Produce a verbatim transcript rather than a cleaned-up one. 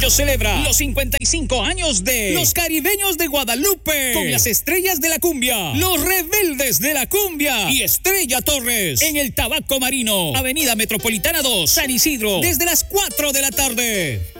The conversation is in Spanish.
Castillo celebra los cincuenta y cinco años de Los Caribeños de Guadalupe, con las estrellas de la cumbia, Los Rebeldes de la Cumbia y Estrella Torres en el Tabaco Marino, Avenida Metropolitana dos, San Isidro, desde las cuatro de la tarde.